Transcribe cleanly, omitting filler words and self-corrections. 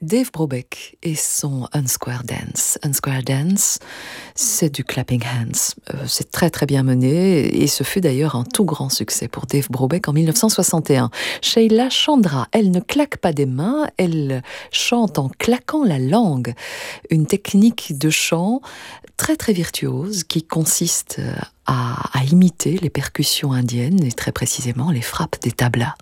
Dave Brubeck et son Unsquare Dance. Unsquare Dance, c'est du clapping hands. C'est très très bien mené et ce fut d'ailleurs un tout grand succès pour Dave Brubeck en 1961. Sheila Chandra, elle ne claque pas des mains, elle chante en claquant la langue. Une technique de chant très très virtuose qui consiste à imiter les percussions indiennes et très précisément les frappes des tablas.